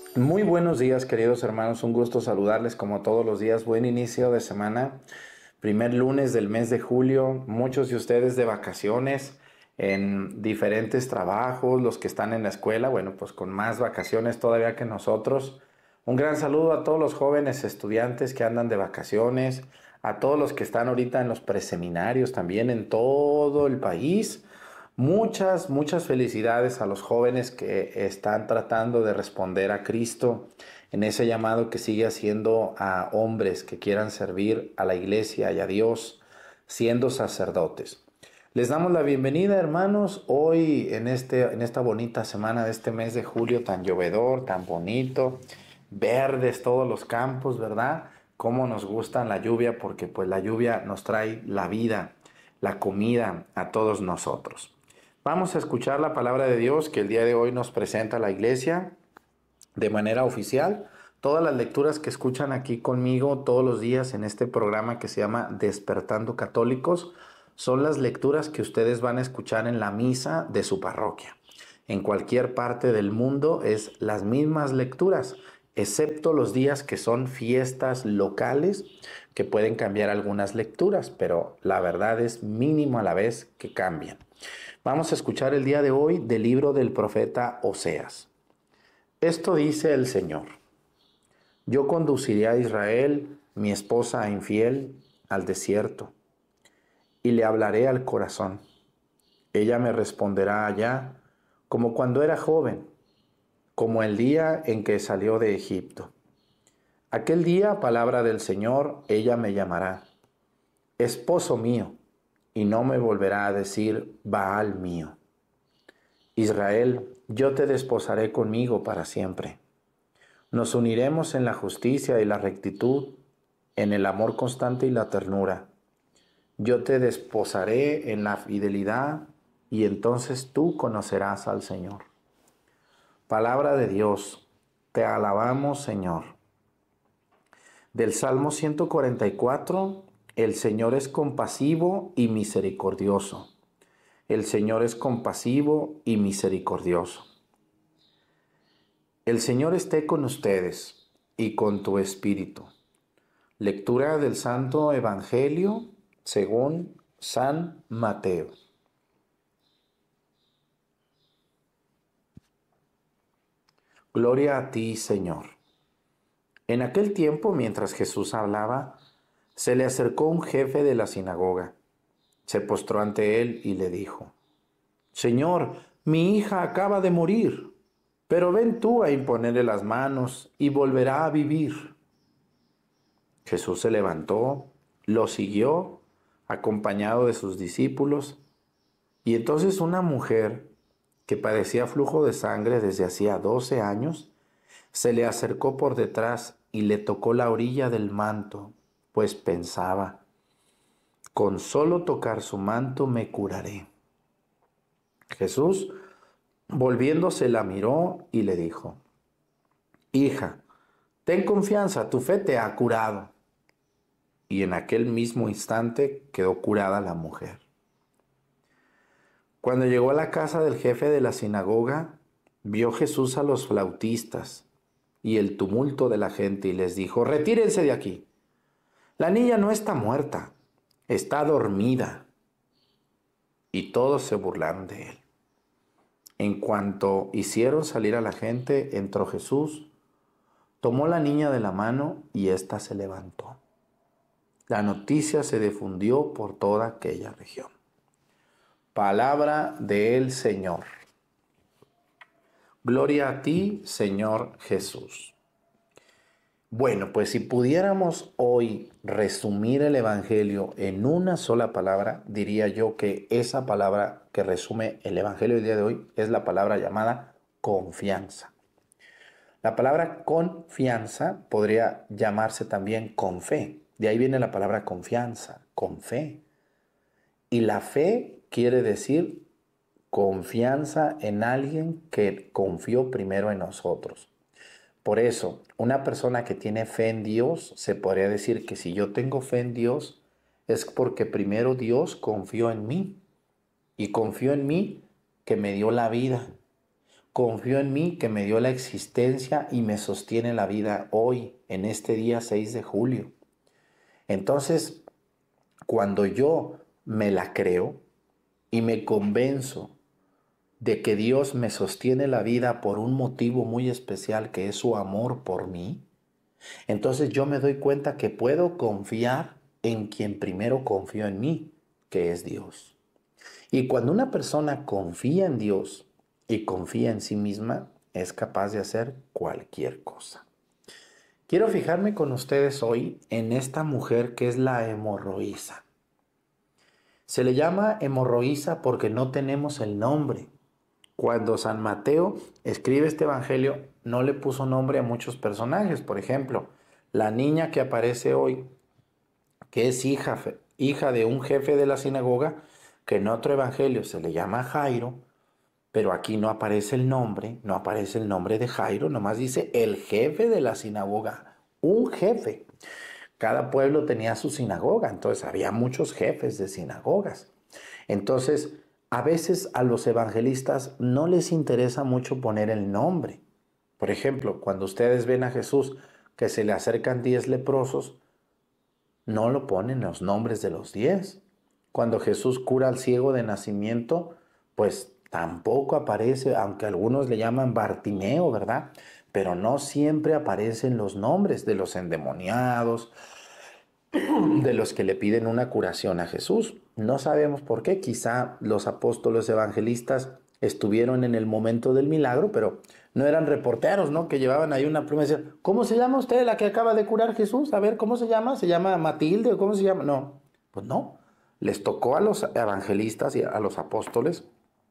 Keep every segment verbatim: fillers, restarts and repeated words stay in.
Muy buenos días, queridos hermanos. Un gusto saludarles como todos los días. Buen inicio de semana. Primer lunes del mes de julio. Muchos de ustedes de vacaciones en diferentes trabajos, los que están en la escuela, bueno, pues con más vacaciones todavía que nosotros. Un gran saludo a todos los jóvenes estudiantes que andan de vacaciones, a todos los que están ahorita en los preseminarios también en todo el país. Muchas, muchas felicidades a los jóvenes que están tratando de responder a Cristo en ese llamado que sigue haciendo a hombres que quieran servir a la iglesia y a Dios siendo sacerdotes. Les damos la bienvenida, hermanos, hoy en, este, en esta bonita semana de este mes de julio tan llovedor, tan bonito, verdes todos los campos, ¿verdad? Cómo nos gusta la lluvia, porque pues la lluvia nos trae la vida, la comida a todos nosotros. Vamos a escuchar la palabra de Dios que el día de hoy nos presenta la iglesia de manera oficial. Todas las lecturas que escuchan aquí conmigo todos los días en este programa que se llama Despertando Católicos son las lecturas que ustedes van a escuchar en la misa de su parroquia. En cualquier parte del mundo es las mismas lecturas, excepto los días que son fiestas locales, que pueden cambiar algunas lecturas, pero la verdad es mínimo a la vez que cambian. Vamos a escuchar el día de hoy del libro del profeta Oseas. Esto dice el Señor: Yo conduciré a Israel, mi esposa infiel, al desierto, y le hablaré al corazón. Ella me responderá allá, como cuando era joven, como el día en que salió de Egipto. Aquel día, palabra del Señor, ella me llamará esposo mío, y no me volverá a decir Baal mío. Israel, yo te desposaré conmigo para siempre. Nos uniremos en la justicia y la rectitud, en el amor constante y la ternura. Yo te desposaré en la fidelidad, y entonces tú conocerás al Señor. Palabra de Dios, te alabamos, Señor. Del Salmo ciento cuarenta y cuatro, el Señor es compasivo y misericordioso. El Señor es compasivo y misericordioso. El Señor esté con ustedes y con tu espíritu. Lectura del Santo Evangelio según San Mateo. Gloria a ti, Señor. En aquel tiempo, mientras Jesús hablaba, se le acercó un jefe de la sinagoga. Se postró ante él y le dijo: Señor, mi hija acaba de morir, pero ven tú a imponerle las manos y volverá a vivir. Jesús se levantó, lo siguió, acompañado de sus discípulos, y entonces una mujer que padecía flujo de sangre desde hacía doce años, se le acercó por detrás y le tocó la orilla del manto, pues pensaba: con solo tocar su manto me curaré. Jesús, volviéndose, la miró y le dijo: Hija, ten confianza, tu fe te ha curado. Y en aquel mismo instante quedó curada la mujer. Cuando llegó a la casa del jefe de la sinagoga, vio Jesús a los flautistas y el tumulto de la gente y les dijo: Retírense de aquí. La niña no está muerta, está dormida. Y todos se burlaron de él. En cuanto hicieron salir a la gente, entró Jesús, tomó la niña de la mano y ésta se levantó. La noticia se difundió por toda aquella región. Palabra del Señor. Gloria a ti, Señor Jesús. Bueno, pues si pudiéramos hoy resumir el Evangelio en una sola palabra, diría yo que esa palabra que resume el Evangelio del día de hoy es la palabra llamada confianza. La palabra confianza podría llamarse también con fe. De ahí viene la palabra confianza, con fe. Y la fe quiere decir confianza en alguien que confió primero en nosotros. Por eso, una persona que tiene fe en Dios, se podría decir que si yo tengo fe en Dios, es porque primero Dios confió en mí. Y confió en mí que me dio la vida. confió en mí, que me dio la existencia y me sostiene la vida hoy, en este día seis de julio. Entonces, cuando yo me la creo y me convenzo de que Dios me sostiene la vida por un motivo muy especial, que es su amor por mí, entonces yo me doy cuenta que puedo confiar en quien primero confió en mí, que es Dios. Y cuando una persona confía en Dios y confía en sí misma, es capaz de hacer cualquier cosa. Quiero fijarme con ustedes hoy en esta mujer que es la hemorroísa. Se le llama hemorroísa porque no tenemos el nombre. Cuando San Mateo escribe este evangelio, no le puso nombre a muchos personajes. Por ejemplo, la niña que aparece hoy, que es hija, hija de un jefe de la sinagoga, que en otro evangelio se le llama Jairo, pero aquí no aparece el nombre, no aparece el nombre de Jairo, nomás dice el jefe de la sinagoga, un jefe. Cada pueblo tenía su sinagoga, entonces había muchos jefes de sinagogas. Entonces, a veces a los evangelistas no les interesa mucho poner el nombre. Por ejemplo, cuando ustedes ven a Jesús que se le acercan diez leprosos, no lo ponen los nombres de los diez. Cuando Jesús cura al ciego de nacimiento, pues tampoco aparece, aunque algunos le llaman Bartimeo, ¿verdad? Pero no siempre aparecen los nombres de los endemoniados, de los que le piden una curación a Jesús. No sabemos por qué, quizá los apóstoles evangelistas estuvieron en el momento del milagro, pero no eran reporteros, ¿no? Que llevaban ahí una pluma y decían, ¿cómo se llama usted la que acaba de curar Jesús? A ver, ¿cómo se llama? ¿Se llama Matilde o cómo se llama? No, pues no. Les tocó a los evangelistas y a los apóstoles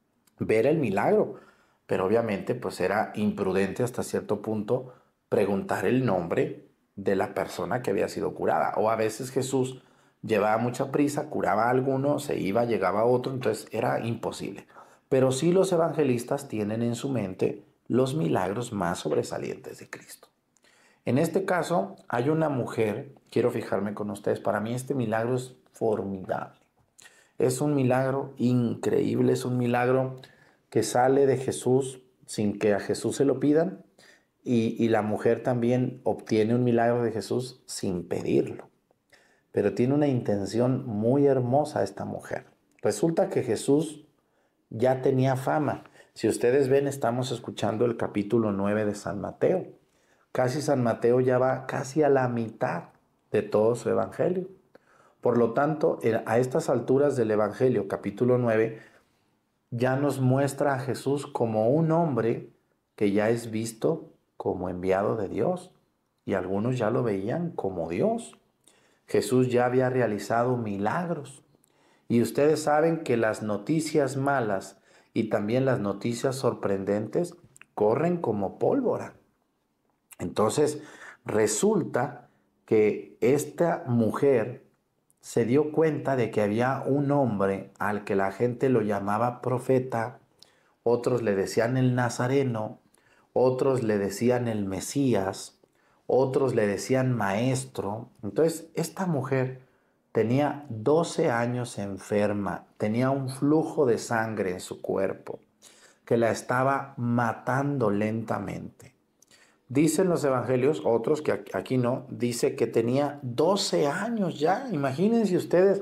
ver el milagro, pero obviamente pues era imprudente hasta cierto punto preguntar el nombre de la persona que había sido curada. O a veces Jesús llevaba mucha prisa, curaba a alguno, se iba, llegaba a otro, entonces era imposible. Pero sí los evangelistas tienen en su mente los milagros más sobresalientes de Cristo. En este caso hay una mujer, quiero fijarme con ustedes, para mí este milagro es formidable. Es un milagro increíble, es un milagro que sale de Jesús sin que a Jesús se lo pidan, y, y la mujer también obtiene un milagro de Jesús sin pedirlo. Pero tiene una intención muy hermosa esta mujer. Resulta que Jesús ya tenía fama. Si ustedes ven, estamos escuchando el capítulo nueve de San Mateo. Casi San Mateo ya va casi a la mitad de todo su evangelio. Por lo tanto, a estas alturas del evangelio, capítulo nueve, ya nos muestra a Jesús como un hombre que ya es visto como enviado de Dios, y algunos ya lo veían como Dios. Jesús ya había realizado milagros, y ustedes saben que las noticias malas y también las noticias sorprendentes corren como pólvora. Entonces, resulta que esta mujer se dio cuenta de que había un hombre al que la gente lo llamaba profeta, otros le decían el Nazareno, otros le decían el Mesías, otros le decían maestro. Entonces, esta mujer tenía doce años enferma, tenía un flujo de sangre en su cuerpo que la estaba matando lentamente. Dicen los evangelios, otros que aquí no, dice que tenía doce años ya. Imagínense ustedes,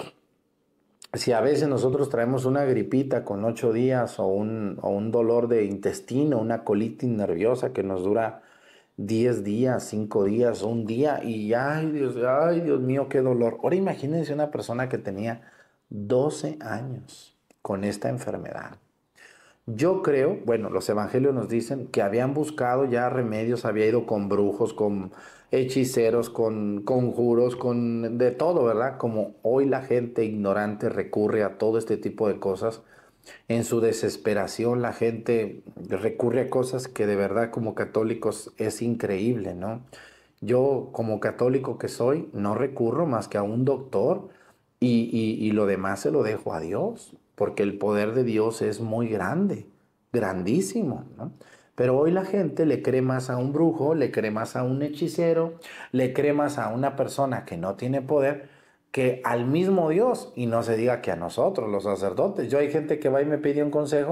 si a veces nosotros traemos una gripita con ocho días o un, o un dolor de intestino, una colitis nerviosa que nos dura diez días, cinco días, un día, y ay Dios, ay Dios mío, qué dolor. Ahora imagínense una persona que tenía doce años con esta enfermedad. Yo creo, bueno, los evangelios nos dicen que habían buscado ya remedios, había ido con brujos, con hechiceros, con conjuros, con de todo, ¿verdad? Como hoy la gente ignorante recurre a todo este tipo de cosas. En su desesperación la gente recurre a cosas que de verdad como católicos es increíble, ¿no? Yo como católico que soy no recurro más que a un doctor, y, y, y lo demás se lo dejo a Dios, porque el poder de Dios es muy grande, grandísimo, ¿no? Pero hoy la gente le cree más a un brujo, le cree más a un hechicero, le cree más a una persona que no tiene poder que al mismo Dios, y no se diga que a nosotros, los sacerdotes. Yo hay gente que va y me pide un consejo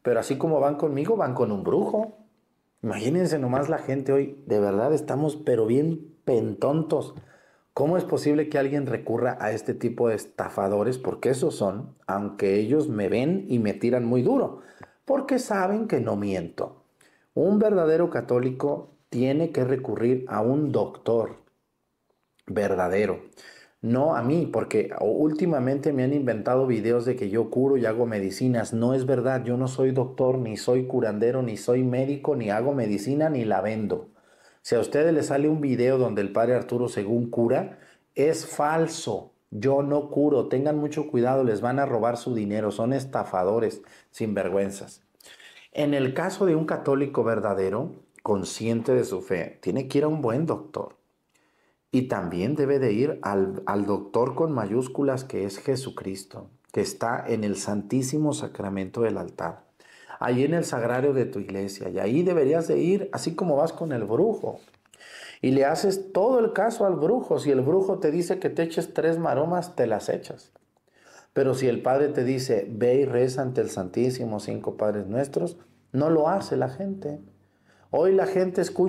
pero así como van conmigo, van con un brujo. Imagínense nomás la gente hoy, de verdad estamos pero bien pentontos. ¿Cómo es posible que alguien recurra a este tipo de estafadores? Porque esos son, aunque ellos me ven y me tiran muy duro, porque saben que no miento. Un verdadero católico tiene que recurrir a un doctor verdadero. No a mí, porque últimamente me han inventado videos de que yo curo y hago medicinas. No es verdad, yo no soy doctor, ni soy curandero, ni soy médico, ni hago medicina, ni la vendo. Si a ustedes les sale un video donde el padre Arturo según cura, es falso. Yo no curo, tengan mucho cuidado, les van a robar su dinero, son estafadores, sinvergüenzas. En el caso de un católico verdadero, consciente de su fe, tiene que ir a un buen doctor. Y también debe de ir al, al doctor con mayúsculas que es Jesucristo, que está en el Santísimo Sacramento del altar, ahí en el sagrario de tu iglesia. Y ahí deberías de ir así como vas con el brujo. Y le haces todo el caso al brujo. Si el brujo te dice que te eches tres maromas, te las echas. Pero si el padre te dice, ve y reza ante el Santísimo, cinco Padres Nuestros, no lo hace la gente. Hoy la gente escucha